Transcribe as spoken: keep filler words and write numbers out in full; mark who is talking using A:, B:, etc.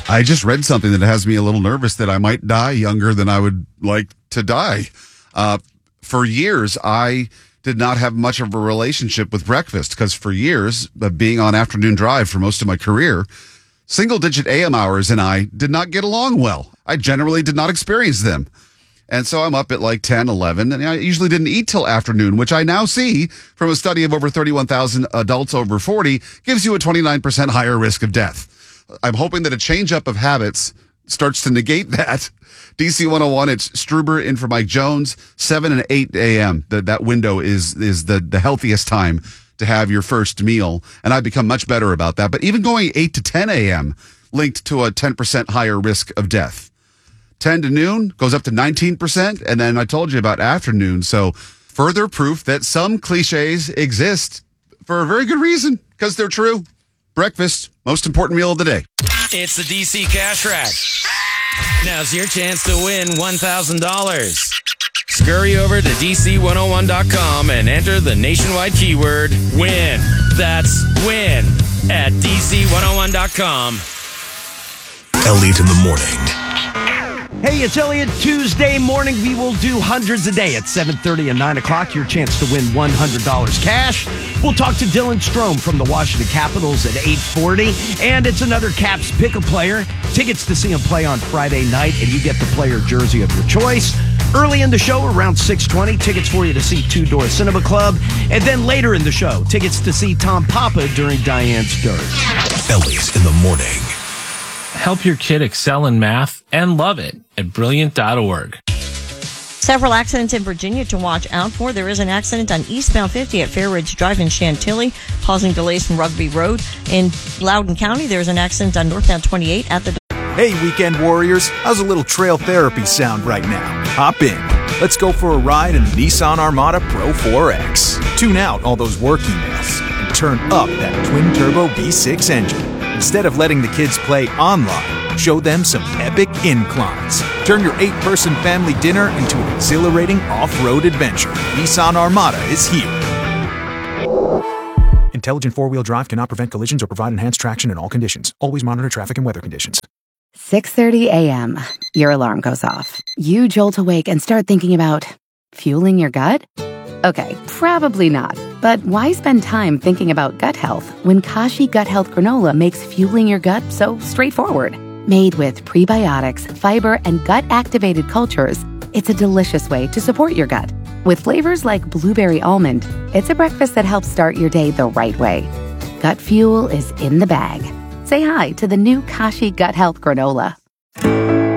A: I just read something that has me a little nervous that I might die younger than I would like to die. Uh, for years, I did not have much of a relationship with breakfast because for years, uh, being on afternoon drive for most of my career, single-digit A M hours and I did not get along well. I generally did not experience them. And so I'm up at like ten, eleven, and I usually didn't eat till afternoon, which I now see from a study of over thirty-one thousand adults over forty gives you a twenty-nine percent higher risk of death. I'm hoping that a change-up of habits starts to negate that. D C one oh one, it's Struber in for Mike Jones, seven and eight a.m. That that window is is the, the healthiest time to have your first meal, and I've become much better about that. But even going eight to ten a.m. linked to a ten percent higher risk of death. ten to noon goes up to nineteen percent, and then I told you about afternoon. So further proof that some cliches exist for a very good reason, because they're true. Breakfast, most important meal of the day.
B: It's the D C Cash Rack. Now's your chance to win one thousand dollars. Scurry over to D C one oh one dot com and enter the nationwide keyword WIN. That's WIN at D C one oh one dot com.
C: Elliot in the morning.
D: Hey, it's Elliot. Tuesday morning, we will do hundreds a day at seven thirty and nine o'clock. Your chance to win one hundred dollars cash. We'll talk to Dylan Strome from the Washington Capitals at eight forty. And it's another Caps pick-a player. Tickets to see him play on Friday night, and you get the player jersey of your choice. Early in the show, around six twenty, tickets for you to see Two Door Cinema Club. And then later in the show, tickets to see Tom Papa during Diane's Dirt.
C: Elliot in the morning.
E: Help your kid excel in math and love it at brilliant dot org.
F: Several accidents in Virginia to watch out for. There is an accident on eastbound fifty at Fair Ridge Drive in Chantilly, causing delays from Rugby Road. In Loudoun County, there's an accident on northbound twenty-eight at the...
G: Hey, weekend warriors. How's a little trail therapy sound right now? Hop in. Let's go for a ride in the Nissan Armada Pro four X. Tune out all those work emails and turn up that twin-turbo V six engine. Instead of letting the kids play online, show them some epic inclines. Turn your eight-person family dinner into an exhilarating off-road adventure. Nissan Armada is here. Intelligent four-wheel drive cannot prevent collisions or provide enhanced traction in all conditions. Always monitor traffic and weather conditions.
H: six thirty a.m. Your alarm goes off. You jolt awake and start thinking about fueling your gut? Okay, probably not. But why spend time thinking about gut health when Kashi Gut Health Granola makes fueling your gut so straightforward? Made with prebiotics, fiber, and gut-activated cultures, it's a delicious way to support your gut. With flavors like blueberry almond, it's a breakfast that helps start your day the right way. Gut fuel is in the bag. Say hi to the new Kashi Gut Health Granola.